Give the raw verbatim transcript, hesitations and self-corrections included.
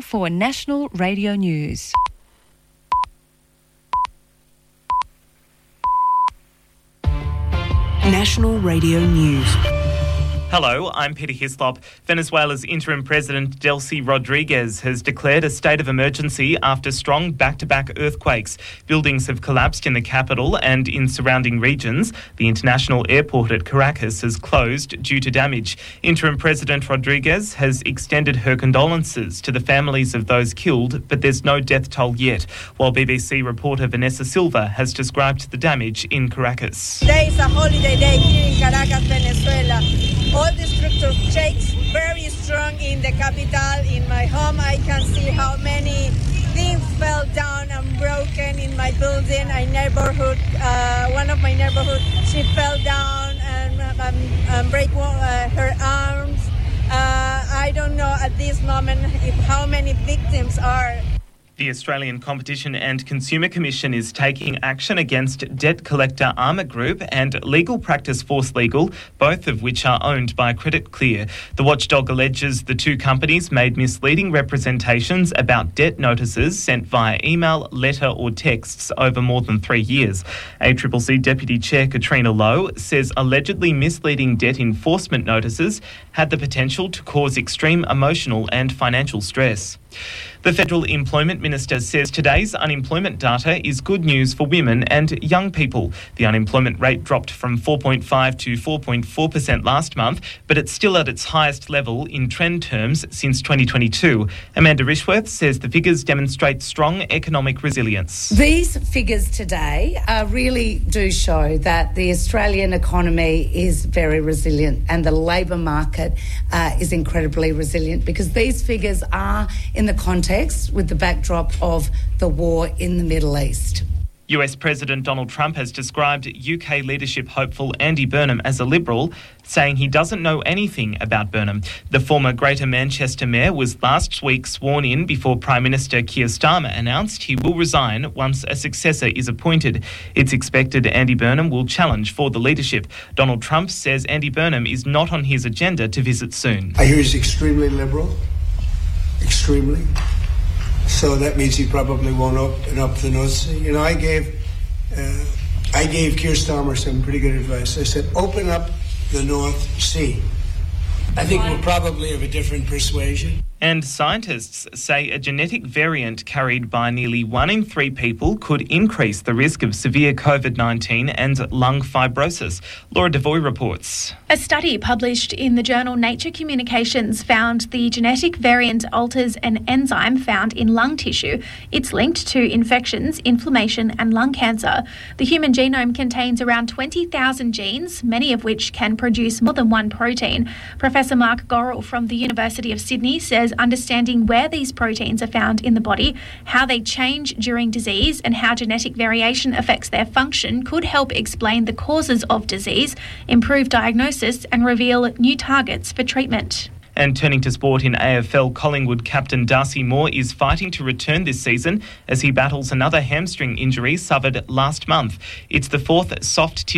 for National Radio News. National Radio News. Hello, I'm Peter Hislop. Venezuela's interim president Delcy Rodriguez has declared a state of emergency after strong back-to-back earthquakes. Buildings have collapsed in the capital and in surrounding regions. The international airport at Caracas has closed due to damage. Interim President Rodriguez has extended her condolences to the families of those killed, but there's no death toll yet, while B B C reporter Vanessa Silva has described the damage in Caracas. Today is a holiday day here in Caracas, Venezuela. All the structure shakes very strong in the capital. In my home, I can see how many things fell down and broken in my building. A neighborhood, uh, one of my neighborhood, she fell down and, um, and break uh, her arms. Uh, I don't know at this moment if how many victims are. The Australian Competition and Consumer Commission is taking action against debt collector Armour Group and Legal Practice Force Legal, both of which are owned by Credit Clear. The watchdog alleges the two companies made misleading representations about debt notices sent via email, letter or texts over more than three years. A C C C Deputy Chair Katrina Lowe says allegedly misleading debt enforcement notices had the potential to cause extreme emotional and financial stress. The Federal Employment Minister says today's unemployment data is good news for women and young people. The unemployment rate dropped from four point five to four point four percent last month, but it's still at its highest level in trend terms since twenty twenty-two. Amanda Rishworth says the figures demonstrate strong economic resilience. These figures today uh, really do show that the Australian economy is very resilient and the labour market uh, is incredibly resilient, because these figures are in the context with the backdrop of the war in the Middle East. U S President Donald Trump has described U K leadership hopeful Andy Burnham as a Liberal, saying he doesn't know anything about Burnham. The former Greater Manchester Mayor was last week sworn in before Prime Minister Keir Starmer announced he will resign once a successor is appointed. It's expected Andy Burnham will challenge for the leadership. Donald Trump says Andy Burnham is not on his agenda to visit soon. I hear he's extremely Liberal. Extremely. So that means he probably won't open up the nose. You know, I gave uh, I gave Keir Starmer some pretty good advice. I said, open up the North Sea. I think we're probably of a different persuasion. And scientists say a genetic variant carried by nearly one in three people could increase the risk of severe COVID nineteen and lung fibrosis. Laura Devoy reports. A study published in the journal Nature Communications found the genetic variant alters an enzyme found in lung tissue. It's linked to infections, inflammation and lung cancer. The human genome contains around twenty thousand genes, many of which can produce more than one protein. Professor Mark Gorrell from the University of Sydney says understanding where these proteins are found in the body, how they change during disease and how genetic variation affects their function could help explain the causes of disease, improve diagnosis and reveal new targets for treatment. And turning to sport in A F L, Collingwood captain Darcy Moore is fighting to return this season as he battles another hamstring injury suffered last month. It's the fourth soft tissue